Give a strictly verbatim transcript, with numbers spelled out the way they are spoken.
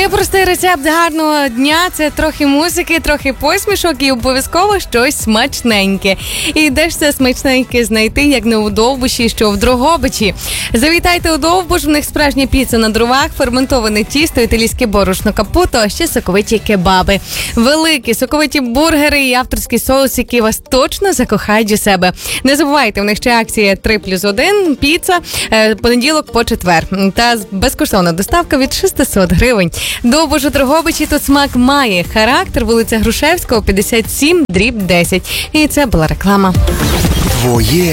Непростий рецепт гарного дня – це трохи музики, трохи посмішок і обов'язково щось смачненьке. І де ж це смачненьке знайти, як не у Довбуші, що в Дрогобичі. Завітайте у Довбуш, в них справжня піца на дровах, ферментоване тісто, італійське борошно капуто, а ще соковиті кебаби. Великі соковиті бургери і авторський соус, які вас точно закохають у себе. Не забувайте, в них ще акція три плюс один, піца, понеділок по четвер. Та безкоштовна доставка від шістсот гривень. Довбуш у Дрогобичі, тут смак має характер, вулиця Грушевського, п'ятдесят сім, дріб десять. І це була реклама. Твоє